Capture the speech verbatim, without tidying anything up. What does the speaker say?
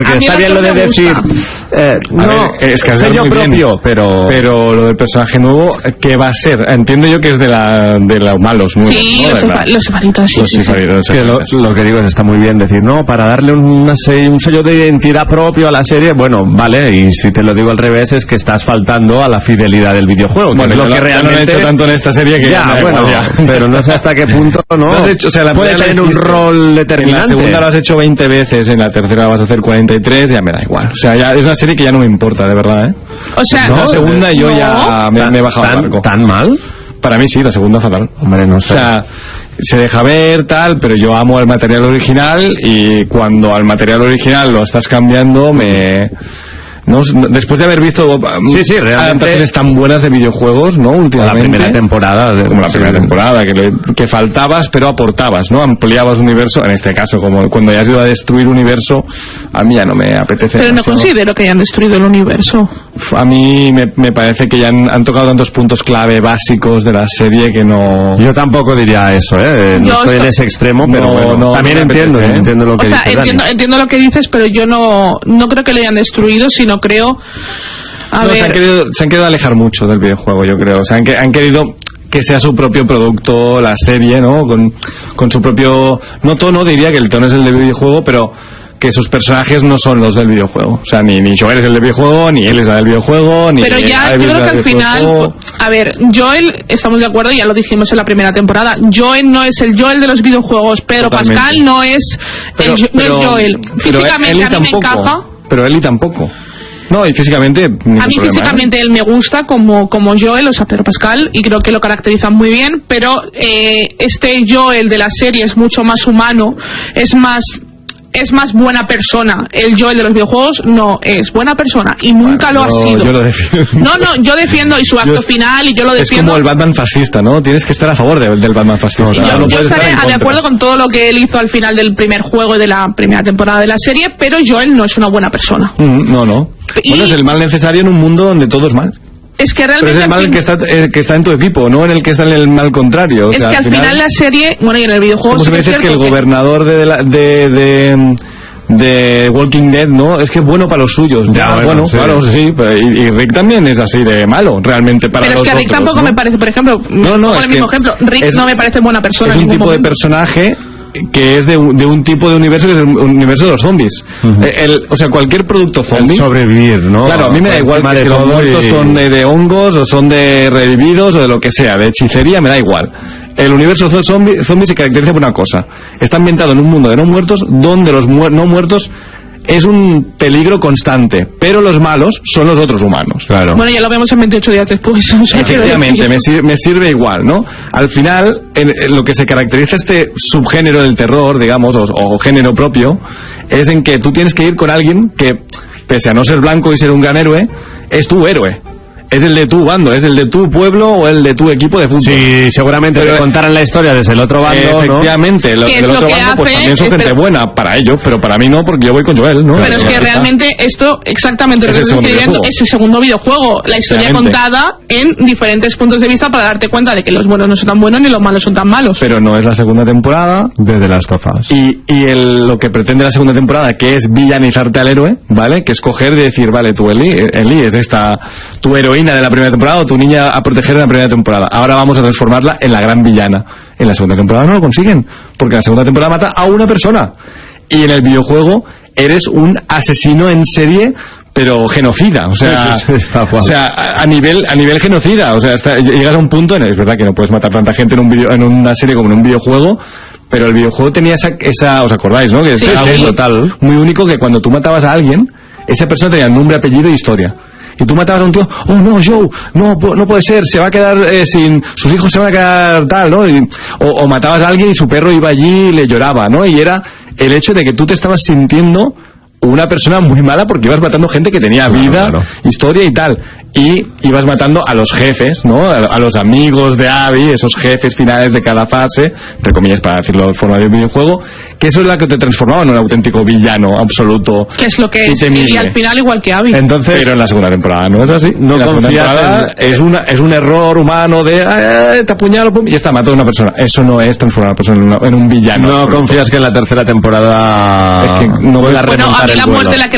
Porque está bien lo de decir eh, no, ver, es que sello propio, bien, pero pero lo del personaje nuevo, ¿qué va a ser? Entiendo yo que es de la de los malos nuevos, sí, ¿no? los, la, los separitas, sí, los sí, separitas, sí. Que lo, lo que digo es está muy bien decir, no, para darle una, un sello de identidad propio a la serie, bueno, vale, y si te lo digo al revés es que estás faltando a la fidelidad del videojuego, que bueno, es lo no, que realmente no lo he hecho tanto en esta serie que ya, ya bueno, ya. pero no sé hasta qué punto no, no has hecho, o sea, la puede tener un rol determinante. En la segunda lo has hecho veinte veces, en la tercera vas a hacer cuarenta y tres, ya me da igual. O sea, ya es una serie que ya no me importa, de verdad, ¿eh? O sea, no, la segunda yo no. ya me, me he bajado ¿Tan, al barco. ¿Tan mal? Para mí sí, la segunda fatal. Hombre, no sé. O sea, se deja ver, tal, pero yo amo el material original y cuando al material original lo estás cambiando, me... No, después de haber visto sí, sí, realmente adaptaciones tan buenas de videojuegos, ¿no? Últimamente, la primera temporada de, como la sí, primera temporada que, le, que faltabas pero aportabas, ¿no? Ampliabas universo, en este caso como cuando ya has ido a destruir universo, a mí ya no me apetece. Pero demasiado. no considero que hayan destruido el universo. A mí me, me parece que ya han, han tocado tantos puntos clave básicos de la serie que no... Yo tampoco diría eso, ¿eh? No yo estoy esto... en ese extremo, pero no, bueno, no, también no entiendo, apetece, ¿eh? entiendo lo que o sea, dices, entiendo, Dani. entiendo lo que dices, pero yo no, no creo que lo hayan destruido, sino creo... A no, ver... se, han querido, se han querido alejar mucho del videojuego, yo creo. O sea, han, han querido que sea su propio producto, la serie, ¿no? Con, con su propio... No tono, diría que el tono es el del videojuego, pero que sus personajes no son los del videojuego. O sea, ni, ni Joel es el del videojuego, ni él es el del videojuego, ni... Pero ya, yo creo que al final... A ver, Joel, estamos de acuerdo, ya lo dijimos en la primera temporada, Joel no es el Joel de los videojuegos, Pedro Totalmente. Pascal no es, pero, el, pero, no es Joel. Físicamente Eli a mí me tampoco, encaja. Pero Eli tampoco. No, y físicamente... A mí problema, físicamente ¿eh? él me gusta como, como Joel, o sea, Pedro Pascal, y creo que lo caracteriza muy bien, pero eh, este Joel de la serie es mucho más humano, es más... es más buena persona. El Joel de los videojuegos no es buena persona y nunca bueno, lo ha yo, sido. Yo lo defiendo. No, no, yo defiendo y su acto yo, final y yo lo defiendo. Es como el Batman fascista, ¿no? Tienes que estar a favor de, del Batman fascista. Y yo, no yo puedes estaré estar de acuerdo con todo lo que él hizo al final del primer juego y de la primera temporada de la serie, pero Joel no es una buena persona. Mm, no, no. Y bueno, es el mal necesario en un mundo donde todo es mal. Es que realmente... Pero es el mal fin... que está, eh, que está en tu equipo, no en el que está en el mal contrario. O es sea, que al final, final la serie, bueno, y en el videojuego... Como si me dices que el que... gobernador de, la, de, de, de Walking Dead, ¿no? Es que es bueno para los suyos. Ya, ya bueno, bueno sí. Claro, sí. Y, y Rick también es así de malo, realmente, para pero los Pero es que Rick otros, tampoco ¿no? me parece, por ejemplo, no, no, es el mismo ejemplo, Rick es, no me parece buena persona. Es un en tipo momento. de personaje que es de un, de un tipo de universo que es el universo de los zombies. Uh-huh. el, o sea, cualquier producto zombie. El sobrevivir, ¿no? Claro, a mí me da igual que si los muertos y... son de, de hongos o son de revividos o de lo que sea, de hechicería, me da igual. El universo zombie, zombie se caracteriza por una cosa. Está ambientado en un mundo de no muertos donde los mu- no muertos es un peligro constante, pero los malos son los otros humanos. Claro. Bueno, ya lo vemos en veintiocho días después. O sea, efectivamente, me, sir- me sirve igual, ¿no? Al final, en, en lo que se caracteriza este subgénero del terror, digamos, o, o género propio, es en que tú tienes que ir con alguien que, pese a no ser blanco y ser un gran héroe, es tu héroe. Es el de tu bando, es el de tu pueblo o el de tu equipo de fútbol. Sí, seguramente te contaran la historia desde el otro bando, efectivamente, ¿no? Lo, del otro bando pues también son gente buena para ellos, pero para mí no, porque yo voy con Joel, ¿no? Pero es que realmente esto, exactamente lo que estoy escribiendo, es el segundo videojuego. La historia contada en diferentes puntos de vista para darte cuenta de que los buenos no son tan buenos ni los malos son tan malos. Pero no es la segunda temporada de The Last of Us. Y, y el, lo que pretende la segunda temporada, que es villanizarte al héroe, ¿vale? Que es coger y decir, vale, tú Eli, Eli es esta, tu heroína de la primera temporada o tu niña a proteger en la primera temporada. Ahora vamos a transformarla en la gran villana. En la segunda temporada no lo consiguen, porque en la segunda temporada mata a una persona. Y en el videojuego eres un asesino en serie, pero genocida, o sea, sí, sí, sí, o sea, a, a nivel a nivel genocida, o sea, hasta, llegas a un punto en el, es verdad que no puedes matar tanta gente en un video, en una serie como en un videojuego, pero el videojuego tenía esa, esa ¿os acordáis, no? Que sí, es algo sí. total, muy único, que cuando tú matabas a alguien, esa persona tenía nombre, apellido e historia. Y tú matabas a un tío, oh no, Joe, no, no puede ser, se va a quedar eh, sin, sus hijos se van a quedar tal, ¿no? Y, o, o matabas a alguien y su perro iba allí y le lloraba, ¿no? Y era el hecho de que tú te estabas sintiendo una persona muy mala porque ibas matando gente que tenía vida, claro, claro. historia y tal. Y ibas matando a los jefes, ¿no? A, a los amigos de Abby, esos jefes finales de cada fase, entre comillas para decirlo de forma de videojuego, que eso es lo que te transformaba en un auténtico villano absoluto. Que es lo que es, y al final igual que Abby. Entonces, pero en la segunda temporada no es así. No en confías en... es una es un error humano de eh, te apuñalo pum, y está matando a una persona. Eso no es transformar a una persona en, una, en un villano. No absoluto. Confías que en la tercera temporada es que no pueda bueno, remontar a mí el la vuelo. muerte la que